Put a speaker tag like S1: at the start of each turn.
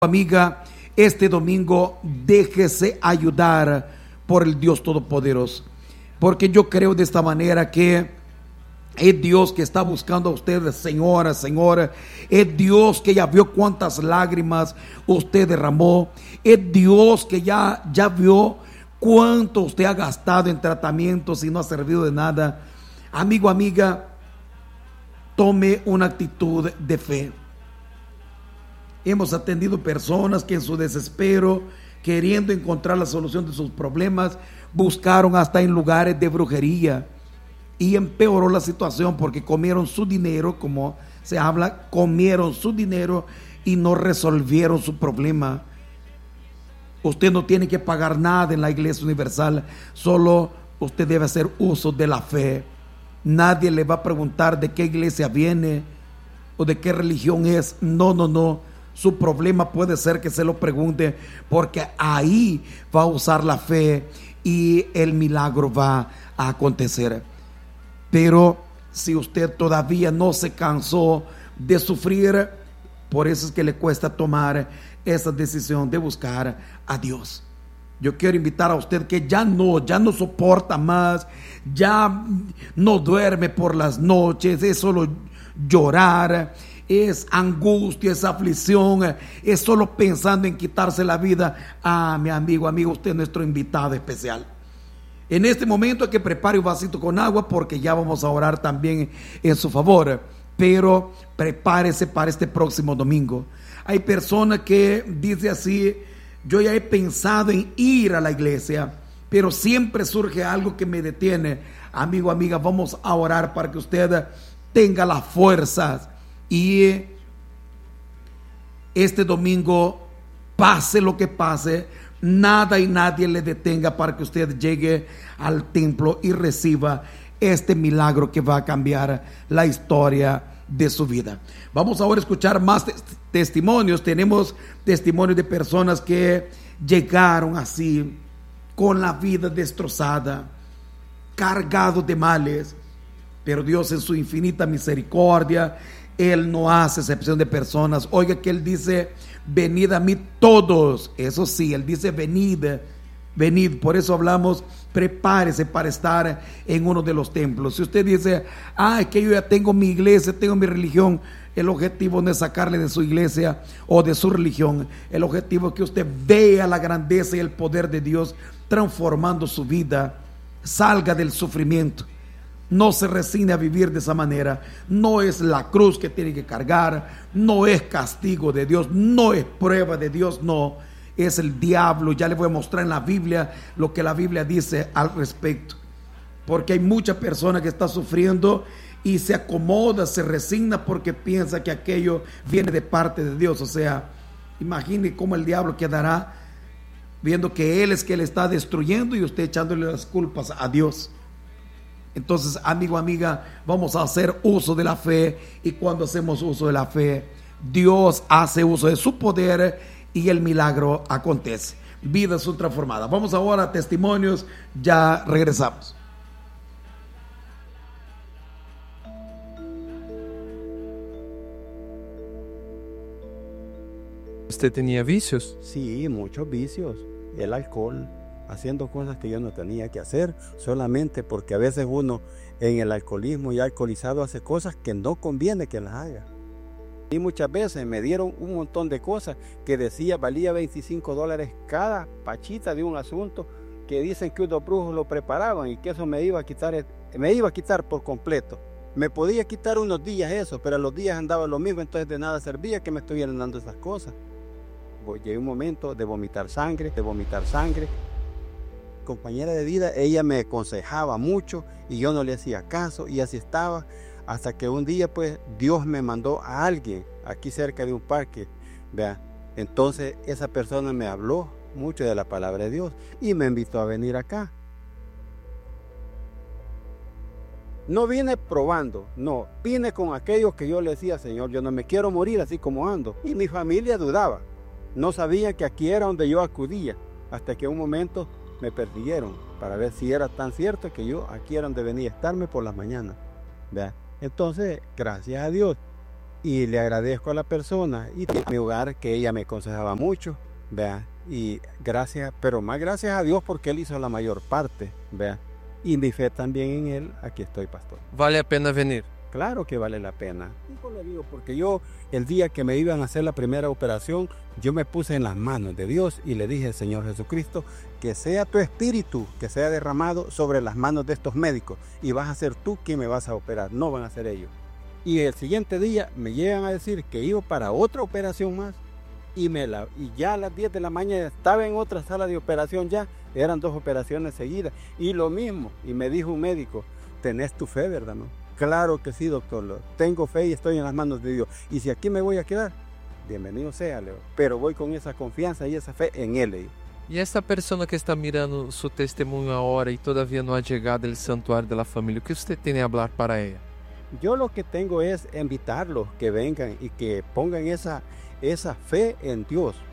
S1: Amiga, este domingo déjese ayudar por el Dios Todopoderoso, porque yo creo de esta manera que es Dios que está buscando a ustedes, señora, es Dios que ya vio cuántas lágrimas usted derramó, es Dios que ya vio cuánto usted ha gastado en tratamientos y no ha servido de nada. Amigo, amiga, tome una actitud de fe. Hemos atendido personas que en su desespero, queriendo encontrar la solución de sus problemas, buscaron hasta en lugares de brujería y empeoró la situación porque comieron su dinero, como se habla, comieron su dinero y no resolvieron su problema. Usted no tiene que pagar nada en la Iglesia Universal, solo usted debe hacer uso de la fe. Nadie le va a preguntar de qué iglesia viene o de qué religión es. No. Su problema puede ser que se lo pregunte, porque ahí va a usar la fe y el milagro va a acontecer. Pero si usted todavía no se cansó de sufrir, por eso es que le cuesta tomar esa decisión de buscar a Dios. Yo quiero invitar a usted que ya no soporta más, ya no duerme por las noches, es solo llorar, es angustia, es aflicción, es solo pensando en quitarse la vida. Mi amigo, usted es nuestro invitado especial. En este momento hay que prepare un vasito con agua porque ya vamos a orar también en su favor. Pero prepárese para este próximo domingo. Hay personas que dicen así: yo ya he pensado en ir a la iglesia, pero siempre surge algo que me detiene. Amigo, amiga, vamos a orar para que usted tenga las fuerzas y este domingo, pase lo que pase, nada y nadie le detenga para que usted llegue al templo y reciba este milagro que va a cambiar la historia de su vida. Vamos ahora a escuchar más testimonios. Tenemos testimonios de personas que llegaron así, con la vida destrozada, cargados de males, pero Dios en su infinita misericordia, Él no hace excepción de personas. Oiga que Él dice: venid a mí todos. Eso sí, Él dice venid. Por eso hablamos, prepárese para estar en uno de los templos. Si usted dice: es que yo ya tengo mi iglesia, tengo mi religión, el objetivo no es sacarle de su iglesia o de su religión. El objetivo es que usted vea la grandeza y el poder de Dios transformando su vida, salga del sufrimiento. No se resigne a vivir de esa manera. No es la cruz que tiene que cargar, no es castigo de Dios, no es prueba de Dios, no, es el diablo. Ya le voy a mostrar en la Biblia lo que la Biblia dice al respecto, porque hay mucha persona que está sufriendo y se acomoda, se resigna porque piensa que aquello viene de parte de Dios. O sea, imagine cómo el diablo quedará viendo que él es que le está destruyendo y usted echándole las culpas a Dios. Entonces, amigo, amiga, vamos a hacer uso de la fe, y cuando hacemos uso de la fe, Dios hace uso de su poder y el milagro acontece. Vidas son transformadas. Vamos ahora a testimonios, ya regresamos.
S2: ¿Usted tenía vicios?
S3: Sí, muchos vicios. El alcohol, haciendo cosas que yo no tenía que hacer, solamente porque a veces uno en el alcoholismo y alcoholizado hace cosas que no conviene que las haga. Y muchas veces me dieron un montón de cosas que decía valía $25 cada pachita de un asunto, que dicen que unos brujos lo preparaban y que eso me iba a quitar por completo. Me podía quitar unos días eso, pero a los días andaba lo mismo, entonces de nada servía que me estuvieran dando esas cosas. Llegué a un momento de vomitar sangre. Compañera de vida, ella me aconsejaba mucho y yo no le hacía caso, y así estaba, hasta que un día pues Dios me mandó a alguien aquí cerca de un parque, ¿vea? Entonces esa persona me habló mucho de la palabra de Dios y me invitó a venir acá. No vine probando, no, vine con aquellos que yo le decía: Señor, yo no me quiero morir así como ando. Y mi familia dudaba, no sabía que aquí era donde yo acudía, hasta que un momento me persiguieron para ver si era tan cierto que yo aquí era donde venía a estarme por las mañanas, ¿verdad? Entonces, gracias a Dios, y le agradezco a la persona y a mi hogar que ella me aconsejaba mucho, vea, y gracias, pero más gracias a Dios porque Él hizo la mayor parte, vea, y mi fe también en Él, aquí estoy, pastor.
S2: Vale a pena venir.
S3: Claro que vale la pena. Y le digo, porque yo, el día que me iban a hacer la primera operación, yo me puse en las manos de Dios y le dije, Señor Jesucristo, que sea tu espíritu que sea derramado sobre las manos de estos médicos y vas a ser tú quien me vas a operar, no van a ser ellos. Y el siguiente día me llegan a decir que iba para otra operación más y ya a las 10 de la mañana estaba en otra sala de operación ya, eran 2 operaciones seguidas y lo mismo. Y me dijo un médico, tenés tu fe, ¿verdad? ¿No? Claro que sí, doctor, tengo fe y estoy en las manos de Dios. Y si aquí me voy a quedar, bienvenido sea, Leo. Pero voy con esa confianza y esa fe en Él.
S2: E essa pessoa que está mirando seu testemunho agora e todavia não ha chegado ao santuário da família, o que você tem a falar para ela?
S3: Yo lo que tengo es invitarlos que vengan y que pongan esa fe en Dios.